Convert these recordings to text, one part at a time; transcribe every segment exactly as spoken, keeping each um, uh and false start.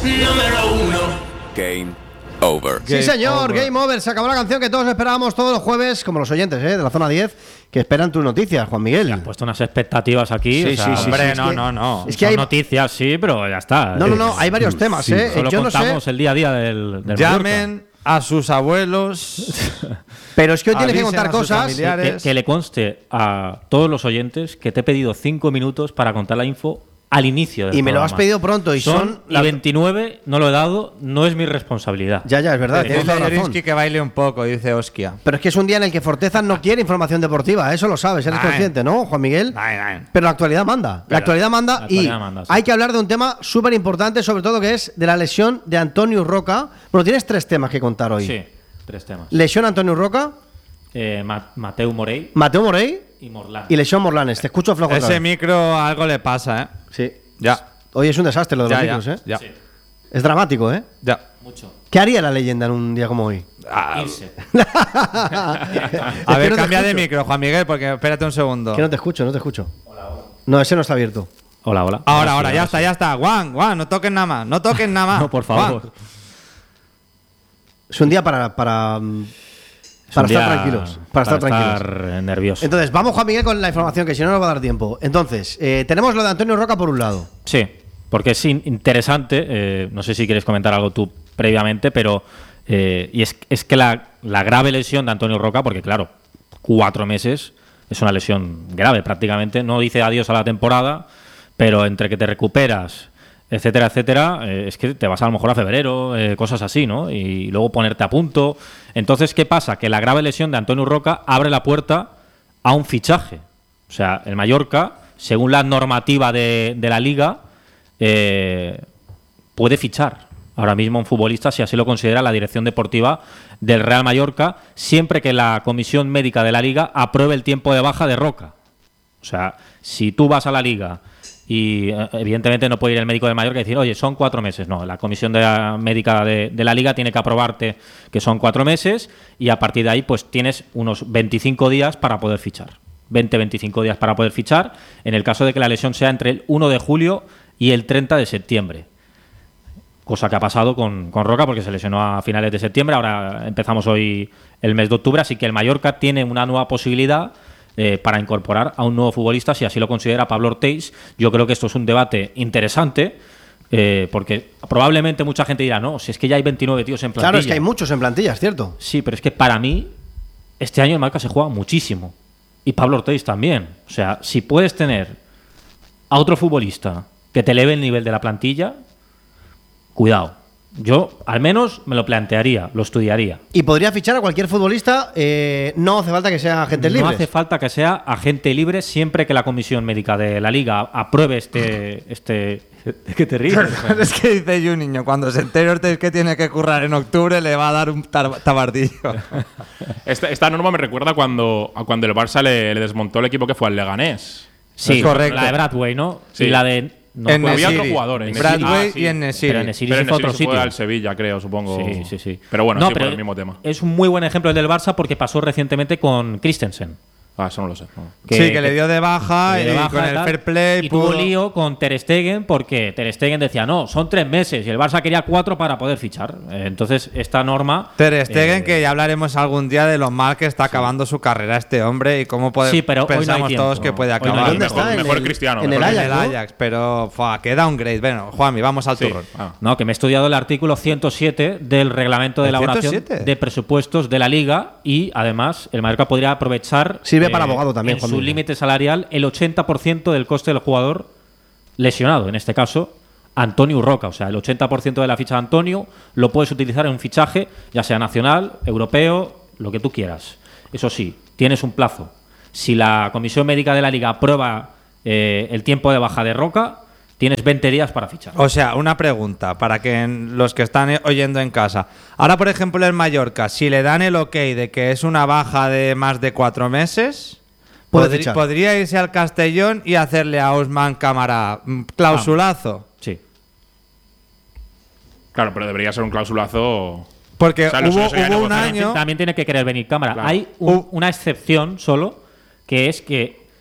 número uno. Game over. Sí, señor, over. Game over. Se acabó la canción que todos esperábamos todos los jueves, como los oyentes ¿eh? de la zona diez, que esperan tus noticias, Juan Miguel. Le has puesto unas expectativas aquí. Sí, o sea, sí, sí. Hombre, sí, es no, que, no, no. Es que Son hay noticias, sí, pero ya está. No, no, no. Hay varios temas, sí, ¿eh? Solo Yo no contamos sé. el día a día del, del Llamen Mallorca. a sus abuelos. Pero es que hoy tienes que Avisen contar a sus cosas. familiares. Que, que le conste a todos los oyentes que te he pedido cinco minutos para contar la info al inicio del Y me lo programa. has pedido pronto y son, son la- y veintinueve, no lo he dado, no es mi responsabilidad. Ya, ya, es verdad. Tienes Dice toda la razón. Jurinsky que baile un poco, dice Oskia. Pero es que es un día en el que Forteza no quiere información deportiva, eso lo sabes, eres Nein. consciente, ¿no, Juan Miguel? Nein, nein. Pero la actualidad manda, la Pero actualidad manda la actualidad y manda, sí. hay que hablar de un tema súper importante, sobre todo que es de la lesión de Antonio Roca. Bueno, tienes tres temas que contar hoy. Sí, tres temas. Lesión Antonio Roca, Eh, Ma- Mateu Morey Mateo Morey y Morlán. y lesión Morlanes. Te escucho flojo otra Ese vez. micro algo le pasa, ¿eh? Sí. Ya. Hoy es un desastre lo de Ya, los ya, micros, ¿eh? ya. Sí, Es dramático, ¿eh? Ya. mucho. ¿Qué haría la leyenda en un día como hoy? Ah, Irse. a ver, cambia de micro, Juan Miguel, porque espérate un segundo. Que no te escucho, no te escucho. No, ese no está abierto. Hola, hola. Ahora, sí, ahora, ya está, sí. ya está. Juan, Juan, no toques nada más, no toques nada más. No, por favor. Juan. Es un día para para, mm, Es para un estar día tranquilos, para, estar tranquilos. estar nervioso. Entonces, vamos Juan Miguel con la información que si no nos va a dar tiempo. Entonces, eh, tenemos lo de Antonio Roca por un lado. Sí, porque es in- interesante. eh, no sé si quieres comentar algo tú previamente, pero. eh, y es, es que la, la grave lesión de Antonio Roca, porque claro, cuatro meses es una lesión grave prácticamente. No dice adiós a la temporada, pero entre que te recuperas, etcétera, etcétera, eh, es que te vas a lo mejor a febrero, eh, cosas así, ¿no? Y luego ponerte a punto. Entonces, ¿qué pasa? Que la grave lesión de Antonio Roca abre la puerta a un fichaje. O sea, el Mallorca, según la normativa de, de la Liga, eh, puede fichar ahora mismo un futbolista, si así lo considera la dirección deportiva del Real Mallorca, siempre que la comisión médica de la Liga apruebe el tiempo de baja de Roca. O sea, si tú vas a la Liga y eh, evidentemente no puede ir el médico de Mallorca y decir, oye, son cuatro meses. No, la comisión de la médica de, de la Liga tiene que aprobarte que son cuatro meses y a partir de ahí pues tienes unos veinticinco días para poder fichar. veinte a veinticinco días para poder fichar, en el caso de que la lesión sea entre el uno de julio y el treinta de septiembre. Cosa que ha pasado con, con Roca porque se lesionó a finales de septiembre, ahora empezamos hoy el mes de octubre, así que el Mallorca tiene una nueva posibilidad eh, para incorporar a un nuevo futbolista, si así lo considera Pablo Ortiz. Yo creo que esto es un debate interesante, eh, porque probablemente mucha gente dirá, no, si es que ya hay veintinueve tíos en plantilla. Claro, es que hay muchos en plantilla, es cierto. Sí, pero es que para mí, este año el Mallorca se juega muchísimo. Y Pablo Ortiz también. O sea, si puedes tener a otro futbolista que te eleve el nivel de la plantilla, cuidado. Yo, al menos, me lo plantearía, lo estudiaría. Y podría fichar a cualquier futbolista, eh, no hace falta que sea agente libre. No hace falta que sea agente libre siempre que la comisión médica de la Liga apruebe este... este ¿Qué te ríes? Es que dice yo, niño, cuando se entere Ortiz que tiene que currar en octubre, le va a dar un tar- tabardillo. Esta, esta norma me recuerda cuando, a cuando el Barça le, le desmontó el equipo que fue al Leganés. Sí, Es correcto. la de Bradway, ¿no? Sí. Y la de... No, En pues- había Nesiri. otro jugador. En Bradway Ah, sí. y en Nesiri. Pero en Nesiri Pero se en fue a otro Nesiri se fue sitio. al Sevilla, creo, supongo. Sí, sí, sí. Pero bueno, No, sí, pero por el mismo tema. Es un muy buen ejemplo el del Barça porque pasó recientemente con Christensen. Ah, eso no lo sé. No. sí, que, le dio de baja le dio y de baja con y el tal, fair play y tuvo pudo- lío con Ter Stegen porque Ter Stegen decía, no, son tres meses y el Barça quería cuatro para poder fichar. Eh, Entonces, esta norma... Ter Stegen, eh, que ya hablaremos algún día de lo mal que está acabando su carrera este hombre y cómo puede, Sí, pero hoy no hay pensamos tiempo. todos que puede Hoy no hay acabar. ¿Dónde mejor, está? En mejor el- Cristiano. en el mejor En Ajax, el ¿no? Ajax, pero fua, que downgrade. Bueno, Juanmi, vamos al Sí. turrón. Ah. No, que me he estudiado el artículo ciento siete del reglamento de ¿El elaboración ciento siete? de presupuestos de la Liga y además el Mallorca podría aprovechar Sirve para abogado también, en Juan su Miguel. límite salarial el ochenta por ciento del coste del jugador lesionado, en este caso Antonio Roca. O sea, el ochenta por ciento de la ficha de Antonio lo puedes utilizar en un fichaje, ya sea nacional, europeo, lo que tú quieras. Eso sí, tienes un plazo. Si la Comisión Médica de la Liga aprueba eh, el tiempo de baja de Roca, tienes veinte días para fichar. O sea, una pregunta para que en- los que están eh, oyendo en casa. Ahora, por ejemplo, en Mallorca, si le dan el ok de que es una baja de más de cuatro meses, Puede podri- fichar. podría irse al Castellón y hacerle a Osman Cámara mm, clausulazo. Sí. Claro, pero debería ser un clausulazo. Porque O sea, lo hubo, suyo sería hubo un negociar. año. También tiene que querer venir cámara. Claro. Hay un- Uh. una excepción solo, que es que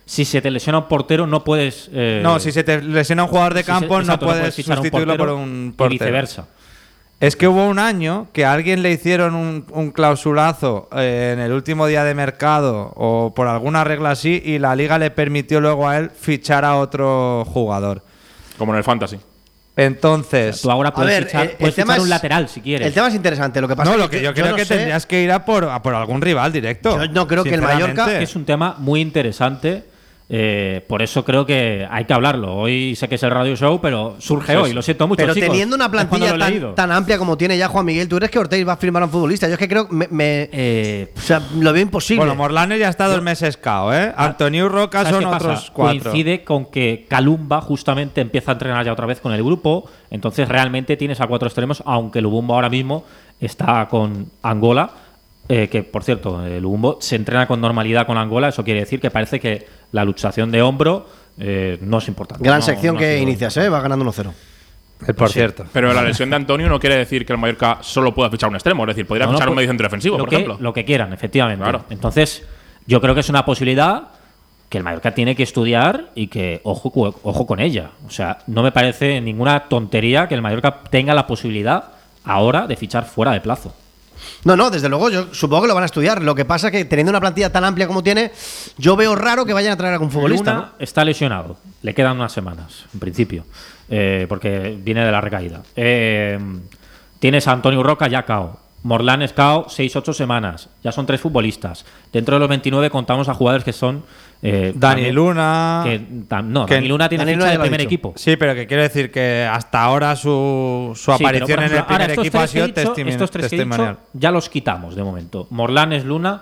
si se te lesiona un portero no puedes... eh, No, si se te lesiona un jugador de si se- campo, exacto, no puedes fichar a un sustituirlo por portero un y portero. viceversa. Es que hubo un año que a alguien le hicieron un, un clausulazo eh, en el último día de mercado o por alguna regla así y la liga le permitió luego a él fichar a otro jugador. Como en el Fantasy. Entonces, Tú ahora puedes ver, fichar, el- el puedes tema fichar un es- lateral si quieres. El tema es interesante. Lo que pasa no, es lo que yo creo no que sé- tendrías que ir a por, a por algún rival directo. Yo no creo que el sinceramente. Mallorca- Es un tema muy interesante. eh, por eso creo que hay que hablarlo. Hoy sé que es el radio show, pero surge Sí, hoy. sí. Lo siento mucho, Pero chicos. teniendo una Es cuando plantilla lo he tan, leído. tan amplia como tiene ya Juan Miguel, ¿tú crees que Ortiz va a firmar a un futbolista? Yo es que creo me, me- Eh, o sea, lo veo imposible. Bueno, Morlanes ya está dos meses cao, ¿eh? Antonio Roca ¿sabes son qué pasa? otros cuatro. Coincide con que Calumba justamente empieza a entrenar ya otra vez con el grupo. Entonces realmente tienes a cuatro extremos, aunque Lubumbo ahora mismo está con Angola. eh, que por cierto, el Lubumbo se entrena con normalidad con Angola. Eso quiere decir que parece que la luxación de hombro eh, no es importante. Gran No- sección no ha que sido inicias, ¿eh? Va ganando uno cero. Eh, Por cierto. Pero la lesión de Antonio no quiere decir que el Mallorca solo pueda fichar un extremo. Es decir, podría No, no, fichar un pues, medio centro defensivo, lo por que, ejemplo. Lo que quieran, efectivamente. Claro. Entonces, yo creo que es una posibilidad que el Mallorca tiene que estudiar y que ojo, cu- ojo con ella. O sea, no me parece ninguna tontería que el Mallorca tenga la posibilidad ahora de fichar fuera de plazo. No, no, desde luego, yo supongo que lo van a estudiar. Lo que pasa es que teniendo una plantilla tan amplia como tiene, yo veo raro que vayan a traer a algún futbolista. Luna ¿no? está lesionado. Le quedan unas semanas, en principio, eh, porque viene de la recaída. Eh, tienes a Antonio Roca ya cao. Morlán es cao seis ocho semanas. Ya son tres futbolistas. Dentro de los veintinueve contamos a jugadores que son... eh, Dani también- Luna. que, tam- no, que- Dani Luna tiene Dani ficha Luna ya de lo ha primer dicho. equipo. Sí, pero que quiero decir que hasta ahora su, su Sí, pero, aparición por en el ejemplo, ahora primer estos equipo ha tres que he sido dicho- testimi- Estos tres que he dicho testimonial. ya los quitamos de momento. Morlán es Luna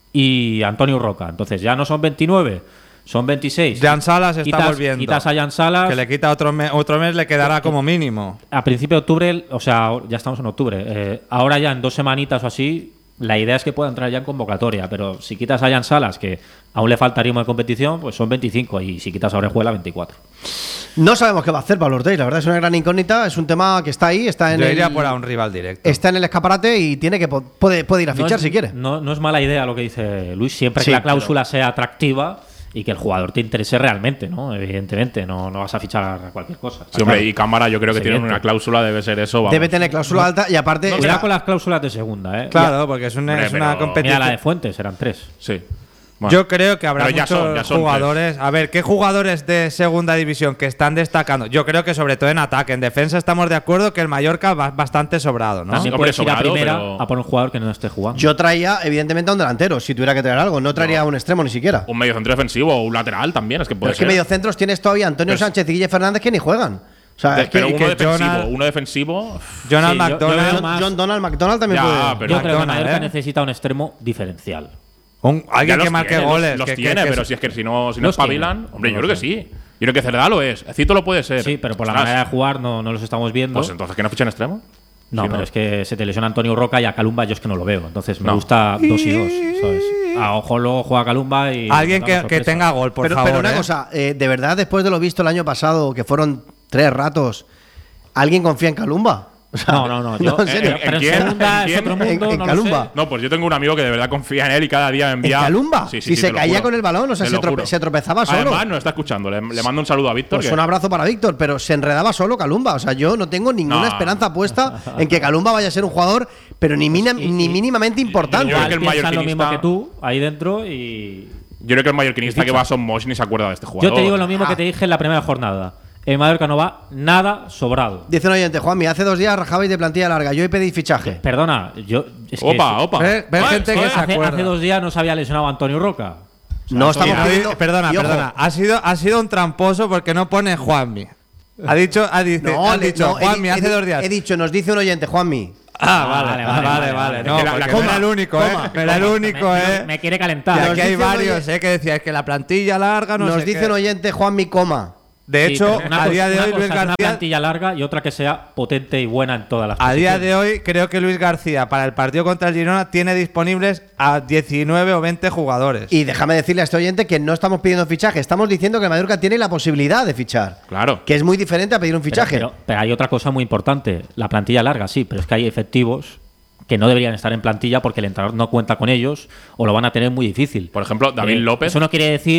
y Antonio Roca. Entonces ya no son veintinueve, son veintiséis. Jan Salas está Quitas- volviendo. Quitas a Jan Salas. Que le quita otro, me- otro mes, le quedará como mínimo. A principio de octubre, o sea, ya estamos en octubre. eh, ahora ya en dos semanitas o así, la idea es que pueda entrar ya en convocatoria. Pero si quitas a Jan Salas, que aún le falta ritmo de competición, pues son veinticinco. Y si quitas a Orejuela, veinticuatro. No sabemos qué va a hacer Pablo Ortiz, la verdad es una gran incógnita, es un tema que está ahí, está en, Yo el, iría por a un rival directo. está en el escaparate y tiene que po- puede, puede ir a fichar no es, si quiere. No, no es mala idea lo que dice Luis, siempre Sí, que la cláusula sea atractiva y que el jugador te interese realmente, ¿no? Evidentemente, no, no vas a fichar a cualquier cosa. está Sí, hombre, claro. y Cámara yo creo que Es tienen evidente. una cláusula, debe ser eso. Vamos. Debe tener cláusula alta y aparte Cuidado está- con las cláusulas de segunda, ¿eh? Claro, porque es una, Hombre, es una pero- competición. Mira la de Fuentes, eran tres. Sí. Bueno. Yo creo que habrá Pero ya muchos son- ya son jugadores. A ver, ¿qué jugadores de segunda división que están destacando? Yo creo que sobre todo en ataque. En defensa estamos de acuerdo que el Mallorca va bastante sobrado, ¿no? También Hombre, puedes ir a sobrado, primera pero- a por un jugador que no esté jugando. yo traía evidentemente a un delantero, si tuviera que traer algo, no traería a un extremo ni siquiera. Un medio centro defensivo o un lateral también, es que Pero puede es que ser. mediocentros tienes todavía Antonio Pero es- Sánchez y Guille Fernández que ni juegan. O sea, De- es que pero y uno que defensivo, Jonah- uno defensivo. Jonathan Sí, yo- yo McDonald. veo más- John Donald McDonald también Ya, puede. pero- Yo creo que el McDonald, Mallorca ¿eh? necesita un extremo diferencial. un- Ya alguien los que marque tiene, los- goles. Los, que- que- tiene, que- pero si es que si no, si no Los espabilan. tiene. Hombre, yo No creo lo que sé. sí. Yo creo que Cerdá lo es. Cito lo puede ser. Sí, pero por la Ostras, manera de jugar no, no los estamos viendo. Pues entonces, ¿que no fichan extremo? no, Si pero es que se te lesiona Antonio Roca y a Calumba yo es que no lo veo. Entonces me No. gusta dos y dos, ¿sabes? A ojo luego juega Calumba y... Alguien nos da que, una que sorpresa. tenga gol, por pero, favor. pero una ¿eh? cosa, eh, de verdad, después de lo visto el año pasado, que fueron tres ratos, ¿alguien confía en Calumba? O sea, No, no, no. Yo, en serio. ¿En- en pero en quién? segunda ¿En es quién? otro mundo, En- en no Calumba. lo sé. No, pues yo tengo un amigo que de verdad confía en él y cada día me envía. ¿En Calumba? Sí, sí, Si sí, se te lo caía juro. con el balón, o sea, Te se, lo trope- juro. se tropezaba solo. Además, nos está escuchando. Le, le mando un saludo a Víctor. Pues que- un abrazo para Víctor, pero se enredaba solo Calumba. O sea, yo no tengo ninguna No. esperanza puesta en que Calumba vaya a ser un jugador, pero ni, mina- y- ni mínimamente importante. yo creo Igual que el piensan lo mallorquinista- mismo que tú ahí dentro y... Yo creo que el mallorquinista que va a Son Moix ni se acuerda de este jugador. Yo te digo lo mismo Ah. que te dije en la primera jornada. El Mallorca no va nada sobrado. Dice un oyente, Juanmi, hace dos días rajabais de plantilla larga, yo hoy pedí fichaje. Perdona, yo... Es que Opa, opa. Ve- ve Ay, gente que joder. se hace, acuerda. hace dos días no se había lesionado Antonio Roca. No estamos Y ha pidiendo. di- perdona, y ojo, perdona. Ha sido, ha sido un tramposo porque no pone Juanmi. Ha dicho, ha, dice, No, ha le- dicho no, he di- Juanmi he hace di- dos días. He dicho, nos dice un oyente, Juanmi. Ah, vale, vale, vale, vale, vale. vale. No, Es que la- porque la no era coma, el único, ¿eh? coma. No era el único, me, ¿eh? me- me quiere Y calentar. Nos aquí hay dice un varios, oye- ¿eh? Que decía, es que la plantilla larga no nos sé dice qué. un oyente, Juanmi, coma. De Sí, hecho, pero una a cosa- día de una hoy cosa Luis es una García... plantilla larga y otra que sea potente y buena en todas las A día posiciones. de hoy creo que Luis García para el partido contra el Girona tiene disponibles a diecinueve o veinte jugadores. Y déjame decirle a este oyente que no estamos pidiendo fichaje, estamos diciendo que el Mallorca tiene la posibilidad de fichar. Claro. Que es muy diferente a pedir un Pero- fichaje. Pero, pero hay otra cosa muy importante. La plantilla larga, sí, pero es que hay efectivos que no deberían estar en plantilla porque el entrenador no cuenta con ellos o lo van a tener muy difícil. Por ejemplo, David Eh, López. Eso no quiere decir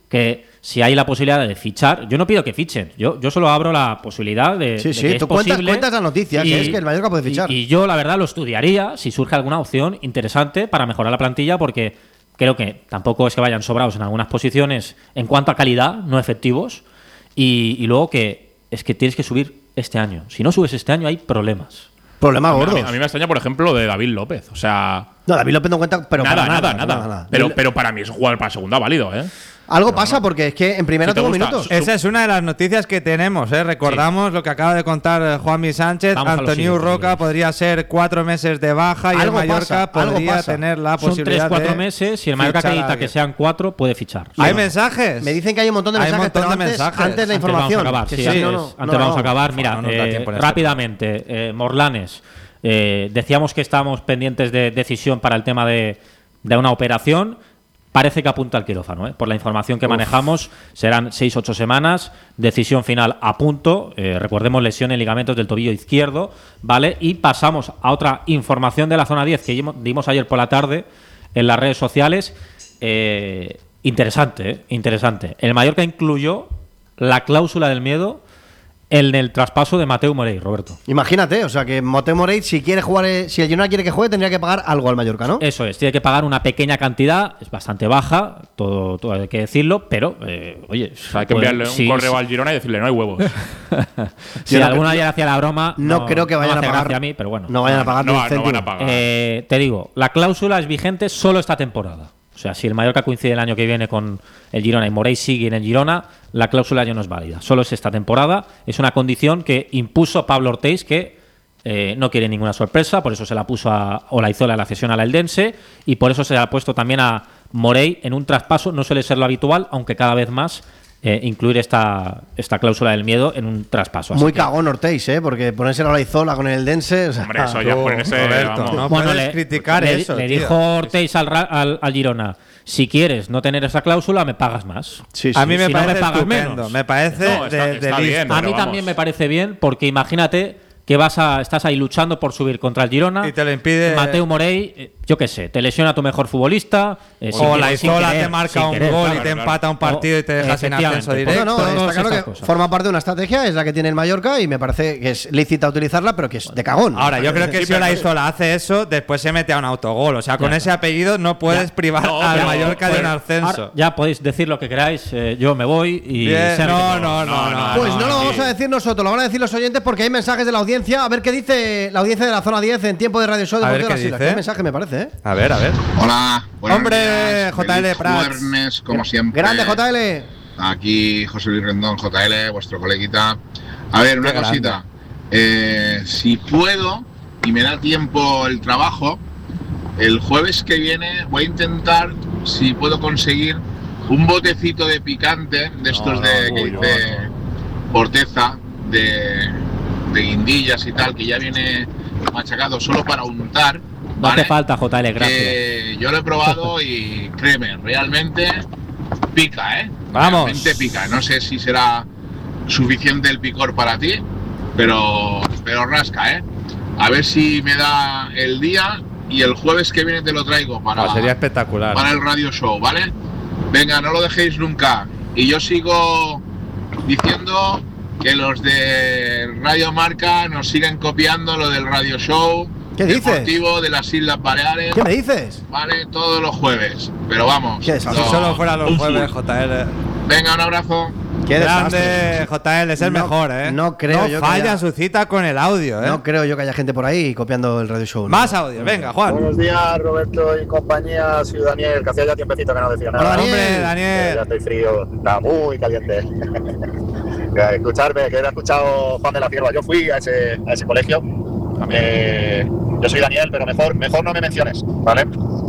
que si hay la posibilidad de fichar, yo no pido que fichen, yo, yo solo abro la posibilidad de, Sí, de sí, que es tú cuentas, posible. cuentas la noticia, que es que el Mallorca puede fichar. Y, y yo, la verdad, lo estudiaría si surge alguna opción interesante para mejorar la plantilla, porque creo que tampoco es que vayan sobrados en algunas posiciones en cuanto a calidad, no efectivos, y, y luego que es que tienes que subir este año. Si no subes este año hay problemas. Problemas A mí, gordos. a mí me extraña, por ejemplo, lo de David López. O sea, No, David López no cuenta, pero nada, para nada, nada, nada, nada, nada. Pero, pero para mí es un jugador para segunda válido, ¿eh? Algo pasa porque es que en primera Si te tuvo gusta, minutos. su- Esa es una de las noticias que tenemos, ¿eh? Recordamos lo que acaba de contar eh, Juanmi Sánchez. Vamos a lo Antonio siguiente, Roca amigos. podría ser cuatro meses de baja y el Algo Mallorca pasa, algo podría pasa. tener la Son tres, posibilidad cuatro de meses. Si el Mallorca fichar a acredita que alguien. sean cuatro, puede fichar. ¿Hay Sí, ¿no? mensajes? Me dicen que hay un montón de Hay un mensajes, montón pero de antes, mensajes. antes la Antes vamos a información. acabar, que sí, si antes, no, no, antes no, vamos no. a acabar. Mira, No nos da eh, tiempo en este rápidamente, eh, Morlanes, eh, decíamos que estábamos pendientes de decisión para el tema de, de una operación. Parece que apunta al quirófano, ¿eh? Por la información que manejamos, serán seis ocho semanas, decisión final a punto, eh, recordemos lesión en ligamentos del tobillo izquierdo, ¿vale? Y pasamos a otra información de la zona diez que dimos, dimos ayer por la tarde en las redes sociales. Eh, interesante, ¿eh? Interesante. El Mallorca incluyó la cláusula del miedo en el traspaso de Mateu Morey, Roberto. Imagínate, o sea que Mateu Morey, si quiere jugar, eh, si el Girona quiere que juegue, tendría que pagar algo al Mallorca, ¿no? Eso es, tiene que pagar una pequeña cantidad, es bastante baja, todo, todo hay que decirlo, pero, eh, oye, O sea, hay que puede- enviarle un sí, correo sí. al Girona y decirle, no hay huevos. Si Yo no alguna creo- ayer hacía la broma, No, creo que no vayan me a hace pagar. gracia a mí, pero bueno. No vayan a pagar no, ni un no céntimo. van a pagar. Eh, te digo, la cláusula es vigente solo esta temporada. O sea, si el Mallorca coincide el año que viene con el Girona y Morey sigue en el Girona, la cláusula ya no es válida. Solo es esta temporada. Es una condición que impuso Pablo Ortiz, que eh, no quiere ninguna sorpresa, por eso se la puso a Olaizola en la cesión al Eldense y por eso se la ha puesto también a Morey en un traspaso. No suele ser lo habitual, aunque cada vez más eh, incluir esta, esta cláusula del miedo en un traspaso. Así Muy que- cagón Ortiz, ¿eh? Porque ponerse la Olaizola con el Dense. O sea, Hombre, eso ya Tú, ponerse. Roberto, vamos. no Bueno, puedes le, criticar le- eso, le tío. dijo Ortiz al, Ra- al, al Girona, si quieres no tener esa cláusula, me pagas más. sí, sí. A mí me Si no, parece me pagas estupendo. menos. Me parece No, está- de, de está bien. listo. A pero mí vamos. también me parece bien, porque imagínate que vas a estás ahí luchando por subir contra el Girona Y te lo impide- Mateu Morey, eh, yo qué sé, te lesiona a tu mejor futbolista, eh, sin O querer- la sin Izola querer, te marca sin un querer, gol claro, y te claro. empata un partido y te deja sin Efectivamente. ascenso Pues directo. No, no, Todas está claro estas que cosas. forma parte de una estrategia, es la que tiene el Mallorca y me parece que es lícita utilizarla, pero que es de cagón. Ahora, yo creo que Sí, si pero- Olaizola hace eso, después se mete a un autogol. O sea, con Ya. ese apellido no puedes privar No, al pero- Mallorca de un pero- ascenso. Ahora, ya podéis decir lo que queráis, eh, yo me voy y Bien, sea lo que no, sea. no, no, No, no. no, Pues no, no, lo vamos sí. a decir nosotros, lo van a decir los oyentes porque hay mensajes de la audiencia. A ver qué dice la audiencia de la zona diez en tiempo de Radio Show de A ver Deportivo de qué las Islas. dice. Qué mensaje me parece, ¿eh? A ver, a ver. Hola, buenos Hombre, días, J L feliz Prats. Jueves, como siempre. Grande J L. Aquí José Luis Rendón, J L, vuestro coleguita. A ver, una Qué cosita. Eh, si puedo y me da tiempo el trabajo, el jueves que viene voy a intentar, si puedo conseguir, un botecito de picante de estos de que uy, no, dice Porteza, de, de guindillas y tal, que ya viene machacado solo para untar. No ¿vale? hace falta, J L, gracias. Que yo lo he probado y créeme, realmente pica, ¿eh? Vamos. Realmente pica. No sé si será suficiente el picor para ti, pero, pero rasca, ¿eh? A ver si me da el día y el jueves que viene te lo traigo para, Ah, sería espectacular. para el radio show, ¿vale? Venga, no lo dejéis nunca. Y yo sigo diciendo que los de Radio Marca nos siguen copiando lo del radio show. ¿Qué dices? Deportivo de las Islas Baleares. ¿Qué me dices? Vale, todos los jueves. Pero vamos. Qué desastre. Si no, solo fuera los un jueves, full. J L. Venga, un abrazo. Qué desastre. Grande, J L, es el No- mejor, ¿eh? no creo yo que falla haya- su cita con el audio, ¿eh? No creo yo que haya gente por ahí copiando el radio show. ¿no? Más audio, venga, Juan. Buenos días, Roberto y compañía. Soy Daniel, que hacía ya tiempecito que no decía nada. Hola, Daniel. Hombre, Ya Daniel. estoy frío, está muy caliente. Eh, Escucharme, que he escuchado Juan de la Cierva. Yo fui a ese, a ese colegio. Eh, yo soy Daniel, pero mejor, mejor no me menciones, ¿vale?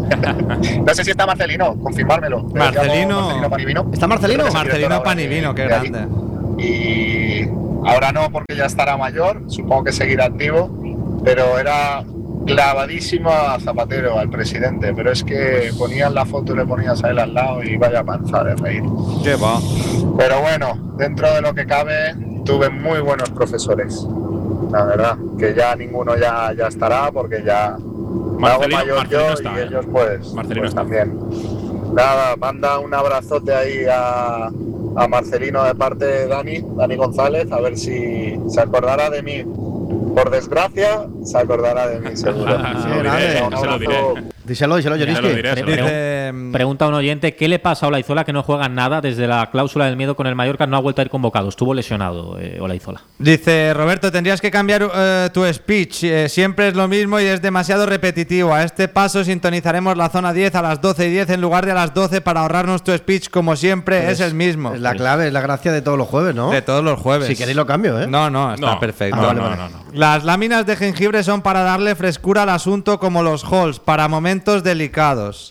No sé si está Marcelino, confirmármelo. Me llamo Marcelino. Marcelino Panivino. ¿Está Marcelino? Creo que es el Marcelino director ahora Panivino, de- qué de aquí. grande. Y ahora no, porque ya estará mayor, supongo que seguirá activo, pero era clavadísimo a Zapatero, al presidente, pero es que ponían la foto y le ponías a él al lado y vaya panza de reír. Qué va. Pero bueno, dentro de lo que cabe, tuve muy buenos profesores, la verdad, que ya ninguno ya, ya estará porque ya me hago Marcelino- mayor Marcelino yo está, y ¿eh? ellos pues, Marcelino pues está. también. Nada, manda un abrazote ahí a, a Marcelino de parte de Dani, Dani González, a ver si se acordará de mí. Por desgracia, se acordará de mí, seguro. Se lo diré, Un se lo diré. abrazo. Díselo, díselo, Ya lo Joriski. diré, se lo diré. Dice, Pregunta a un oyente, ¿qué le pasa a Olaizola que no juega nada desde la cláusula del miedo con el Mallorca? No ha vuelto a ir convocado, estuvo lesionado eh, Olaizola. dice Roberto, tendrías que cambiar eh, tu speech. Eh, siempre es lo mismo y es demasiado repetitivo. A este paso sintonizaremos la zona diez a las doce y diez en lugar de a las doce para ahorrarnos tu speech, como siempre, es, el mismo. Es la clave, es la gracia de todos los jueves, ¿no? De todos los jueves. Si queréis lo cambio, ¿eh? No, no, está No, perfecto. no, vale, no, vale. no, no. Las láminas de jengibre son para darle frescura al asunto, como los halls, para momentos delicados.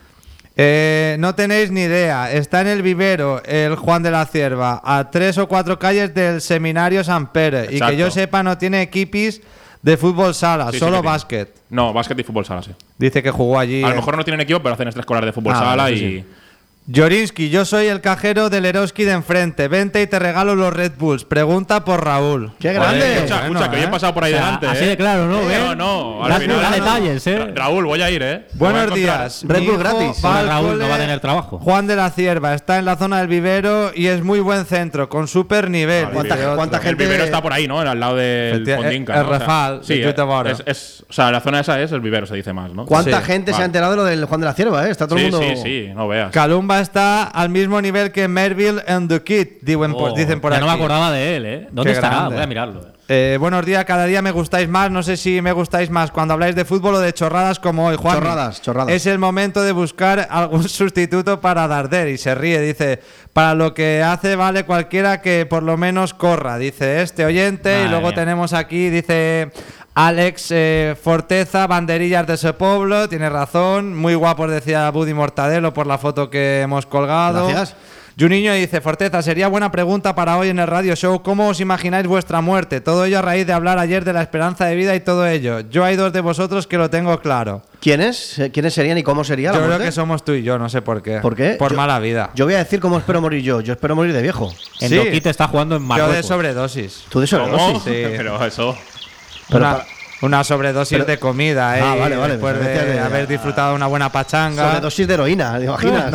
Eh, no tenéis ni idea. Está en el vivero el Juan de la Cierva, a tres o cuatro calles del Seminario San Pere. Y Exacto. que yo sepa, no tiene equipis de fútbol sala, Sí, sí solo que tiene. básquet. No, básquet y fútbol sala, sí. Dice que jugó allí. A lo en- mejor no tienen equipo, pero hacen extraescolar de fútbol Ah, sala vale, y. sí, Jorinsky, yo soy el cajero del Eroski de enfrente. Vente y te regalo los Red Bulls. Pregunta por Raúl. ¡Qué Joder, grande! escucha, escucha, Bueno, que hoy he ¿eh? pasado por ahí O sea, delante. así ¿eh? de claro, ¿no? Eh, ¿Ves? No, no. Da- Al final, da detalles, ¿eh? Ra- Raúl, voy a ir, ¿eh? Te voy a Buenos encontrar. días. Red Mi Bull hijo gratis. va al Raúl no cole va a tener trabajo. Juan de la Cierva está en la zona del vivero y es muy buen centro, con súper nivel. Vale, ¿Cuánta- dice otro. cuánta El gente- vivero está por ahí, ¿no? Al lado del Efecti- Pondinca. el ¿no? O sea, Rafal, sí, de Göteborg. es, es- o sea, la zona esa es el vivero, se dice más, ¿no? ¿Cuánta Sí, gente se vale. ha enterado de lo del Juan de la Cierva, eh? Está todo el Sí, mundo. sí, sí, no veas. Calumba está al mismo nivel que Merville and the Kid, diuen por- Oh, dicen por ya aquí. no me acordaba de él, ¿eh? ¿Dónde Qué estará? grande. Voy a mirarlo. eh. Eh, buenos días, cada día me gustáis más. No sé si me gustáis más cuando habláis de fútbol o de chorradas como hoy, Juan. Chorradas, chorradas. Es el momento de buscar algún sustituto para Darder. Y se ríe, dice, para lo que hace vale cualquiera que por lo menos corra, dice este oyente. Madre y luego mía. tenemos aquí, dice Alex eh, Forteza, banderillas de ese pueblo. Tiene razón, muy guapos, decía Buddy Mortadelo por la foto que hemos colgado. Gracias. Juninho dice, Forteza, sería buena pregunta para hoy en el radio show. ¿Cómo os imagináis vuestra muerte? Todo ello a raíz de hablar ayer de la esperanza de vida y todo ello. Yo hay dos de vosotros que lo tengo claro. ¿Quiénes? Eh, ¿Quiénes serían y cómo sería la Yo creo muerte? que somos tú y yo, no sé por qué. ¿Por qué? Por Yo- mala vida. Yo voy a decir cómo espero morir yo. Yo espero morir de viejo. En Sí. Doquite está jugando en Yo Marruecos. de sobredosis. ¿Tú de ¿Cómo? sobredosis? Sí. Pero eso. Pero una, para- una sobredosis pero- de comida, ¿eh? Ah, vale, vale, Después pues de, decía que- haber disfrutado una buena pachanga. Sobredosis de heroína, ¿te imaginas?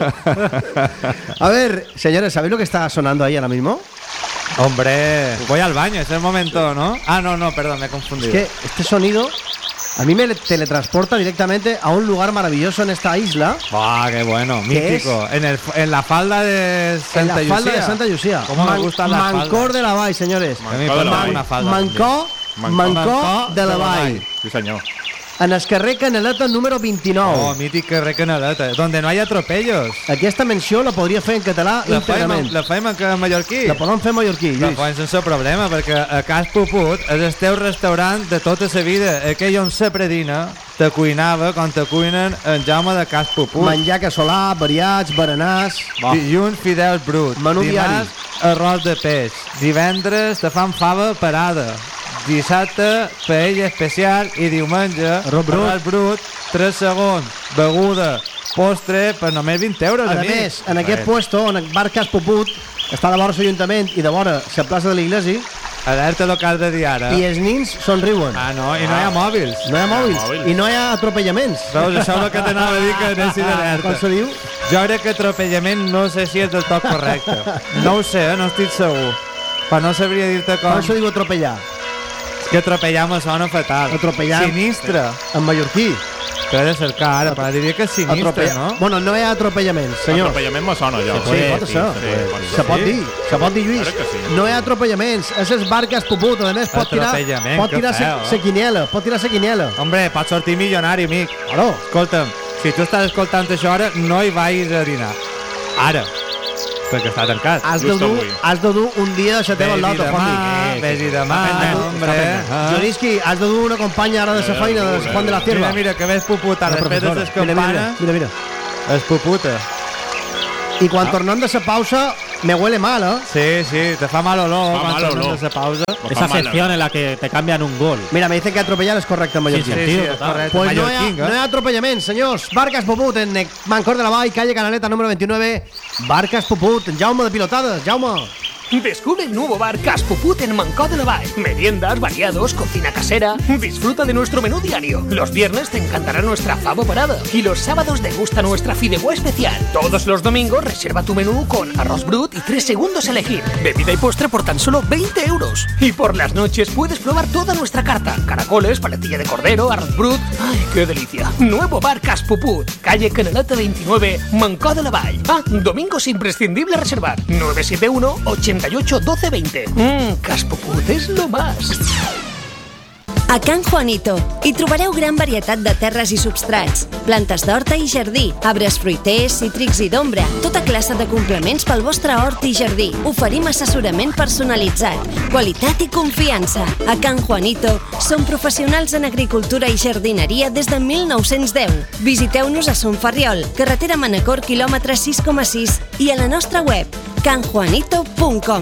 A ver, señores, ¿sabéis lo que está sonando ahí ahora mismo? Hombre, voy al baño, es el momento, ¿no? Ah, no, no, perdón, me he Es confundido. que este sonido a mí me le- teletransporta directamente a un lugar maravilloso en esta isla, ¡Ah, qué bueno! ¿Qué Mítico. En, el, en la falda de en Santa la falda Lucía. de Santa Lucía. ¿Cómo me gustan las Mancor faldas? de la Vall, señores. A mí me Mancor de la ponen Vall. una falda. Mancor, Mancor. Mancor de la Vall. Sí, senyor. En el carrer Canaleta número Oh, vint-i-nou. mític carrer Canaleta, donde no hay atropellos. Aquesta menció la podria fer en català La fem, íntegrament. la fem en mallorquí. La podem fer en mallorquí, La Lluís. fem sense problema, perquè a Cas Puput és el teu restaurant de tota la vida. Aquell on se predina te cuinava com te cuinen en Jaume de Cas Puput. Menjar casolà, variats, berenars... Dilluns, fideus brut. Menú Dimarts, arròs de peix. Divendres te fan fava parada. Dissabte, paella especial i diumenge, Arròs brut. arròs brut, tres segons, beguda, postre, per només vint euros. A amic. més, en aquest puesto, en el bar Cas Puput, està de vora l'Ajuntament i de vora la plaça de l'Iglesi, Alerta local de diara. i els nins somriuen. Ah, no, i no hi ha mòbils. No hi ha mòbils mòbils. i no hi ha atropellaments. Veus, això és el que t'anava a dir que anessin Com alerta. se diu? Jo crec que atropellament no sé si és del tot correcte. No ho sé, eh? No estic segur. Però no sabria dir-te com... Com se diu atropellar? És que atropellar me sona fatal. Atropellar. Sinistre. En mallorquí. T'ho he de cercar ara, però diria que és sinistre, Atropellar. no? Bueno, no hi ha atropellaments, senyor. Atropellament me sona, jo. Sí, pot ser. Se pot dir, se pot dir, Lluís. Crec que sí. No hi ha atropellaments. És el bar Cas Puput. A més, pot tirar, Atropellament, pot que tirar feo, sa eh? quiniela. Pot tirar sa quiniela. Hombre, pots sortir milionari, amic. Claro. Escolta'm, si tu estàs escoltant això ara, no hi vagis a dinar. Ara. Perquè està tancat. Has de Just dur, avui. has de dur un dia de la teva al Vés-hi loto, demà, Juanmi. vés-hi demà, hombre. Ah. Joriski, has de dur una companya ara de la feina de Juan de la Cierva. Mira, mira, que ves puputa, La després de professora. les Mira, mira, campanes, mira, mira. és puputa. I Ah. quan tornem de la pausa, me huele mal, eh? Sí, sí, te fa mal olor Fa quan mal tornes olor. de la pausa. Esa sección en la que te cambian un gol. Mira, me dicen que atropellar es correcte en mallorquí. Sí, Sí, sentido, sí, és total. correcte. Pues no hi, ha, Mallorquín, no hi eh? ha atropellament, senyors. Barcas Puput, en Mancor de la Vall, calle Canaleta número veintinueve. Barcas Puput, Jaume de Pilotades. Jaume. Descubre el nuevo bar Cas Puput en Mancó de la Vall. Meriendas, variados, cocina casera. Disfruta de nuestro menú diario. Los viernes te encantará nuestra favo parada. Y los sábados degusta nuestra fideuà especial. Todos los domingos reserva tu menú con arroz brut y tres segundos a elegir. Bebida y postre por tan solo veinte euros. Y por las noches puedes probar toda nuestra carta. Caracoles, paletilla de cordero, arroz brut. ¡Ay, qué delicia! Nuevo bar Cas Puput. Calle Canaleta veintinueve, Mancó de la Vall. Ah, domingos imprescindible reservar. nueve siete uno, ochenta y ocho, doce veinte. Mmm, Cas Puput és lo más. A Can Juanito hi trobareu gran varietat de terres i substrats, plantes d'horta i jardí, arbres fruiters, cítrics i d'ombra, tota classe de complements pel vostre hort i jardí. Oferim assessorament personalitzat, qualitat i confiança. A Can Juanito som professionals en agricultura i jardineria des de mil nou-cents deu. Visiteu-nos a Son Ferriol, carretera Manacor, quilòmetre sis coma sis, i a la nostra web, can juanito punt com.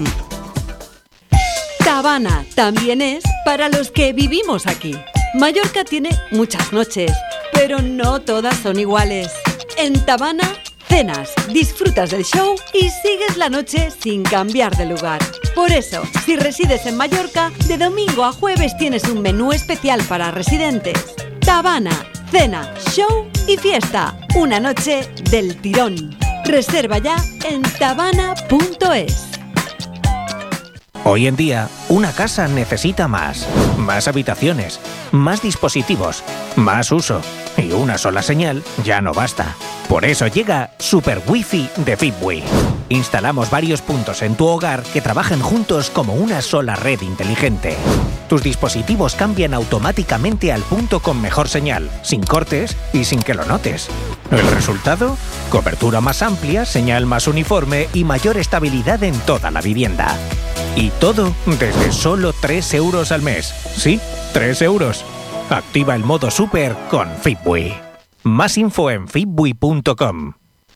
Tabana también es para los que vivimos aquí. Mallorca tiene muchas noches, pero no todas son iguales. En Tabana, cenas, disfrutas del show y sigues la noche sin cambiar de lugar. Por eso, si resides en Mallorca, de domingo a jueves tienes un menú especial para residentes. Tabana, cena, show y fiesta. Una noche del tirón. Reserva ya en tabana punto es. Hoy en día, una casa necesita más. Más habitaciones, más dispositivos, más uso. Y una sola señal ya no basta. Por eso llega Super Wi-Fi de Fitbui. Instalamos varios puntos en tu hogar que trabajan juntos como una sola red inteligente. Tus dispositivos cambian automáticamente al punto con mejor señal, sin cortes y sin que lo notes. ¿El resultado? Cobertura más amplia, señal más uniforme y mayor estabilidad en toda la vivienda. Y todo desde solo tres euros al mes. Sí, tres euros. Activa el modo Super con Fitbui. Más info en fitbui punto com.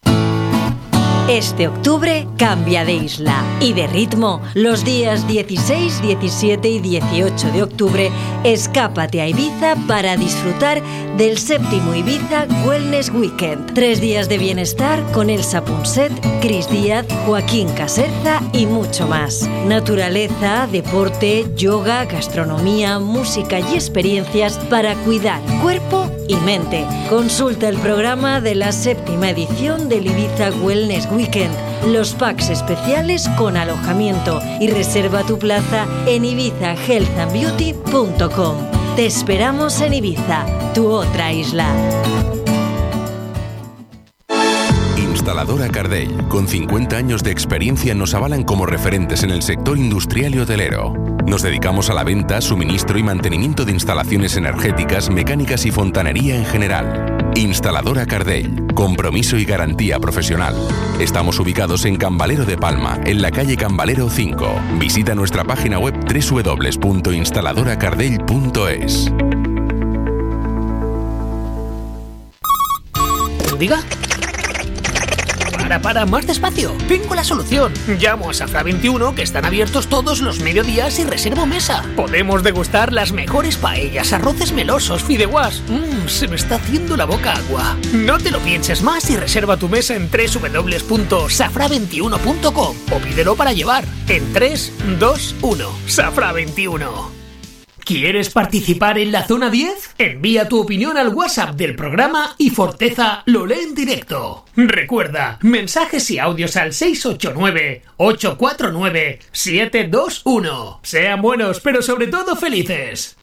Este octubre cambia de isla y de ritmo. Los días dieciséis, diecisiete y dieciocho de octubre, escápate a Ibiza para disfrutar del séptimo Ibiza Wellness Weekend. Tres días de bienestar con Elsa Punset, Cris Díaz, Joaquín Caserza y mucho más. Naturaleza, deporte, yoga, gastronomía, música y experiencias para cuidar cuerpo y mente. Consulta el programa de la séptima edición del Ibiza Wellness Weekend, los packs especiales con alojamiento, y reserva tu plaza en ibiza health and beauty punto com. Te esperamos en Ibiza, tu otra isla. Instaladora Cardell, con cincuenta años de experiencia, nos avalan como referentes en el sector industrial y hotelero. Nos dedicamos a la venta, suministro y mantenimiento de instalaciones energéticas, mecánicas y fontanería en general. Instaladora Cardell, compromiso y garantía profesional. Estamos ubicados en Can Valero de Palma, en la calle Can Valero cinco. Visita nuestra página web doble u doble u doble u punto instaladora cardell punto es. ¿Diga? Para, para, más despacio. Tengo la solución. Llamo a Safra veintiuno, que están abiertos todos los mediodías, y reservo mesa. Podemos degustar las mejores paellas, arroces melosos, fideuás. Mmm, se me está haciendo la boca agua. No te lo pienses más y reserva tu mesa en doble u doble u doble u punto safra veintiuno punto com o pídelo para llevar en tres, dos, uno. Safra veintiuno. ¿Quieres participar en la Zona diez? Envía tu opinión al WhatsApp del programa y Forteza lo lee en directo. Recuerda, mensajes y audios al seis ocho nueve, ocho cuatro nueve, siete dos uno. Sean buenos, pero sobre todo felices.